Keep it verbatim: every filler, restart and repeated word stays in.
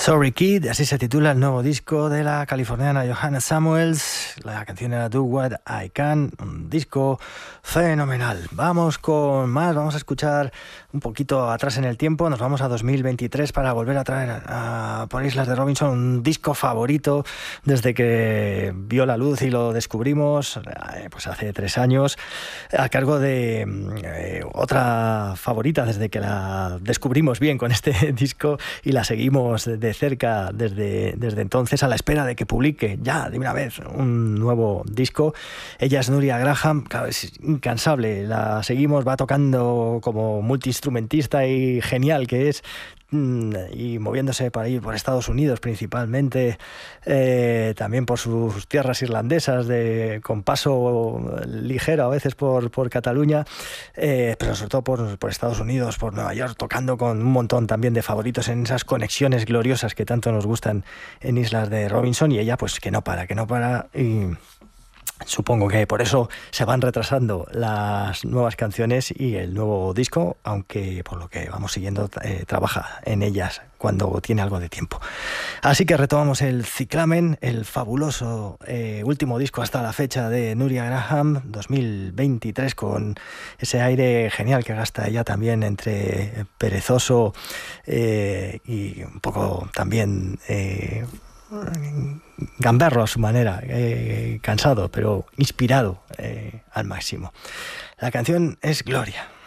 Sorry Kid, así se titula el nuevo disco de la californiana Johanna Samuels. La canción era Do What I Can, un disco fenomenal. Vamos con más, vamos a escuchar un poquito atrás en el tiempo. Nos vamos a dos mil veintitrés para volver a traer a, a, por Islas de Robinson un disco favorito desde que vio la luz y lo descubrimos eh, pues hace tres años, a cargo de eh, otra favorita desde que la descubrimos bien con este disco y la seguimos de de cerca desde, desde entonces, a la espera de que publique ya de una vez un nuevo disco. Ella es Nuria Graham, claro, es incansable, la seguimos, va tocando como multiinstrumentista y genial que es, y moviéndose por ahí, por Estados Unidos principalmente, eh, también por sus tierras irlandesas, de, con paso ligero a veces por, por Cataluña, eh, pero sobre todo por, por Estados Unidos, por Nueva York, tocando con un montón también de favoritos en esas conexiones gloriosas que tanto nos gustan en Islas de Robinson, y ella pues que no para, que no para y... Supongo que por eso se van retrasando las nuevas canciones y el nuevo disco, aunque por lo que vamos siguiendo eh, trabaja en ellas cuando tiene algo de tiempo. Así que retomamos el Ciclamen, el fabuloso eh, último disco hasta la fecha de Nuria Graham, dos mil veintitrés, con ese aire genial que gasta ella también entre perezoso eh, y un poco también... Eh, gamberro a su manera, eh, cansado, pero inspirado eh, al máximo. La canción es Gloria.